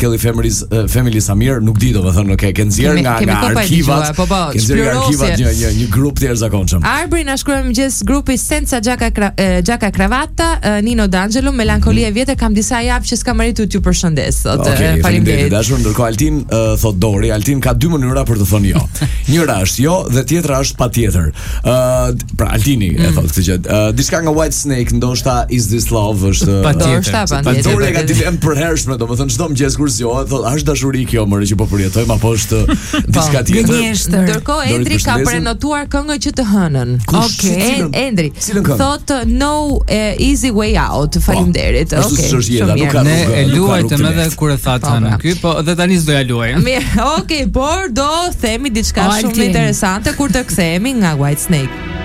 Kelly Family Samir, nuk di domethënë ke nxjerr nga arkivat. Ke nxjerr nga arkivat një grup të jashtëzakonshëm. Arbri na shkruan mëngjes grupi Senza Gjaka Kravata, Nino D'Angelo, Melankolia e vjetë, kam disa javë që s'kam arritur t'ju përshëndes sot. Faleminderit dashur. Ndërkohë Altin thot Dori, Altin ka dy mënyra për të thënë jo. Njëra është jo dhe tjetra është patjetër. Pra Altini e thot këtë gjë. Diçka nga Whitesnake, ndoshta Is This Love është patjetër. Dori ka dilemë përhershme, domethënë çdo mëngjes kur zgjohet thotë, "Është dashuri kjo më që po përjetojmë apo është diçka tjetër?" Ndërkohë Endri ka prenotuar këngën që të hënën. Okej. Endri thot No Easy Way Out. Faleminderit. Okej. Ne e luajtëm edhe kur e tha hënën ky, po dhe tani s'do ja luaj. Mirë, okej, por do themi diçka shumë interesante kur të kthehemi nga Whitesnake.